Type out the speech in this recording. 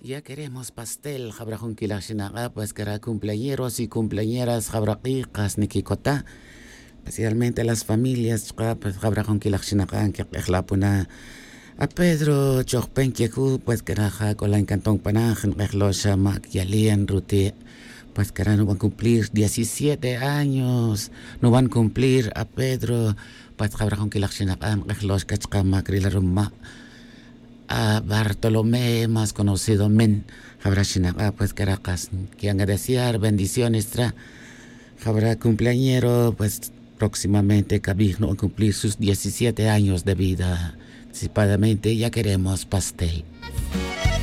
Ya queremos pastel, jabrajun kilashinaga, pues que era cumpleañeros y cumpleañeras jabraquikas nikikota. Especialmente las familias, pues jabrajun kilashinaga, que ejlapuna. A Pedro Chokpenkeku, pues que era con la encantón panajan, ejlosha makyalian ruti. Pues que no van a cumplir 17 años, no van a cumplir a Pedro, pues jabrajun kilashinaga, ejlosh kachka makrilarumma. A Bartolomé, más conocido Men, Jabrashinaga, pues Caracas, que han a desear bendiciones tra, Jabra cumpleañero, pues próximamente Cabigno a cumplir sus 17 años de vida. Anticipadamente ya queremos pastel.